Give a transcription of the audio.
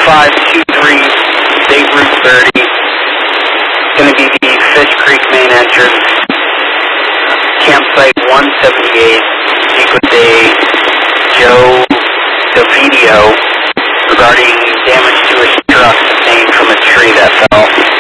1523 State Route 30. It's going to be the Fish Creek main entrance. Campsite 178. Speak with Joe DeVidio regarding damage to a truck sustained from a tree that fell.